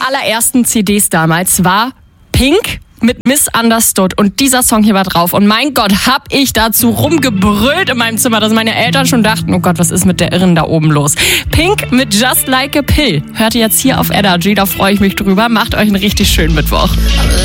allerersten CDs damals war Pink mit Misunderstood und dieser Song hier war drauf. Und mein Gott, hab ich dazu rumgebrüllt in meinem Zimmer, dass meine Eltern schon dachten, oh Gott, was ist mit der Irren da oben los? Pink mit Just Like a Pill hört ihr jetzt hier auf Energy, da freue ich mich drüber. Macht euch einen richtig schönen Mittwoch.